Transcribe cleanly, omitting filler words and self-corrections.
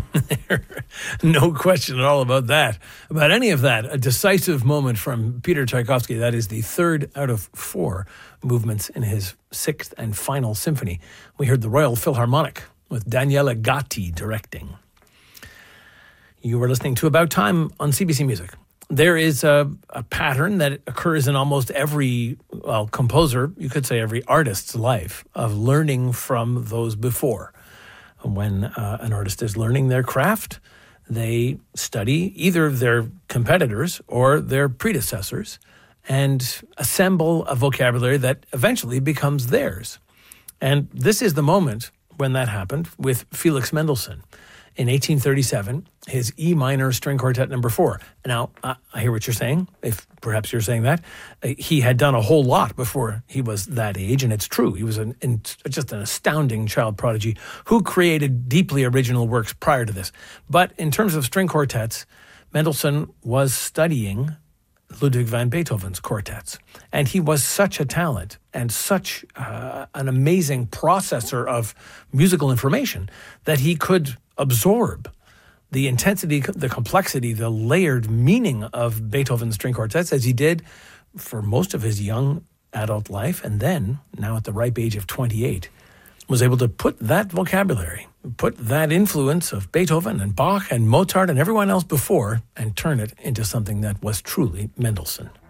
No question at all about that. About any of that, a decisive moment from Peter Tchaikovsky. That is the third out of four movements in his sixth and final symphony. We heard the Royal Philharmonic with Daniele Gatti directing. You were listening to About Time on CBC Music. There is a pattern that occurs in almost every, composer, you could say every artist's life, of learning from those before. When an artist is learning their craft, they study either their competitors or their predecessors and assemble a vocabulary that eventually becomes theirs. And this is the moment when that happened with Felix Mendelssohn. In 1837, his E minor string quartet number 4. Now, I hear what you're saying, if perhaps you're saying that. He had done a whole lot before he was that age, and it's true. He was just an astounding child prodigy who created deeply original works prior to this. But in terms of string quartets, Mendelssohn was studying Ludwig van Beethoven's quartets. And he was such a talent and such an amazing processor of musical information that he could absorb the intensity, the complexity, the layered meaning of Beethoven's string quartets, as he did for most of his young adult life. And then, now at the ripe age of 28, was able to put that vocabulary, put that influence of Beethoven and Bach and Mozart and everyone else before, and turn it into something that was truly Mendelssohn.